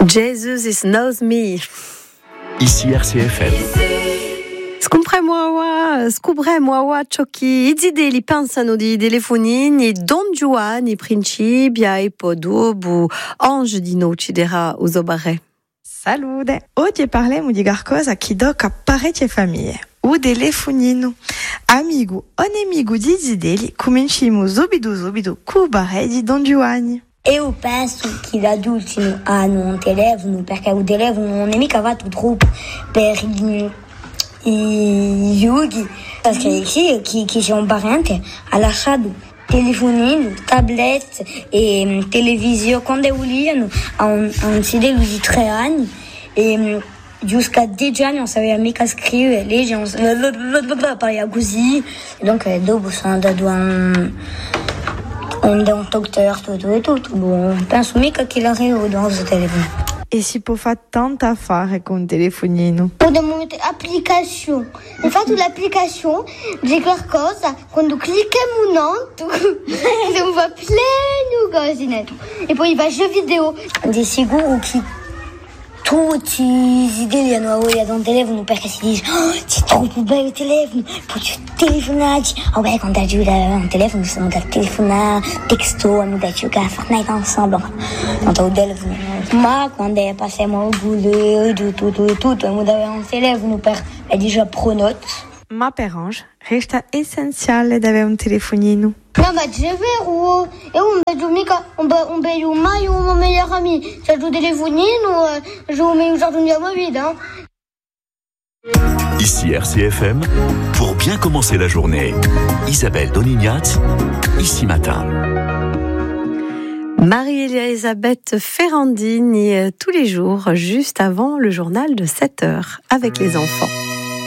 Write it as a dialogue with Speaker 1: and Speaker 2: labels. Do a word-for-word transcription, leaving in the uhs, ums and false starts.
Speaker 1: Jesus is knows me.
Speaker 2: Ici R C F M.
Speaker 1: Scompremo scompremo ciocchi i zideli pensano di telefonini Don Juan i principia e podobu ange di noci dera usobare.
Speaker 3: Salude! Oggi parliamo di qualcosa che tocca parecchie famiglie. O telefonino. Amigo o nemigo di zideli, cominciamo subito subito con il bare di Don Giovanni.
Speaker 4: Eu penso che gli adulti hanno un telefono perché il telefono non è mica fatto troppo per i, i giochi, perché chi, chi, chi c'è un parente ha lasciato telefonino, tablet e televisione quando vogliono a un, a un fidelo di tre anni e jusqu'à dieci anni non sapeva mica scrivere, leggere, non sapeva parlare così e donc dopo sono andato a un un docteur, tutto e tutto. Bon, penso mica che l'arrivo dans il telefono.
Speaker 3: E si può fare tanta affare con un telefonino.
Speaker 5: Potremmo mettere application. Infatti l'application di qualcosa, quando clicchiamo un on voit plein de cose. E poi va jeux vidéo.
Speaker 4: Di sicuro che tutti i idee hanno voglia da un telefono perché si dice oh, c'è troppo bello il telefono, posso telefonare. Oh beh, quando hai un telefono sono da telefonare, texto, hanno da giocare a Fortnite ensemble. Quando ho un telefono. Ma quando passiamo al boulot, tutto, tutto, tutto, abbiamo da avere un telefono per è già pronto.
Speaker 3: Ma per Ange resta essenziale di avere un telefonino.
Speaker 5: No, ma è vero, e un bello mica, un bello mai un migliore amico. Se tu telefonino, je mets un jardin de ma vie, hein.
Speaker 2: Ici R C F M, pour bien commencer la journée, Isabelle Donignat, ici matin.
Speaker 1: Marie-Elisabeth Ferrandini, tous les jours, juste avant le journal de sept heures, avec les enfants.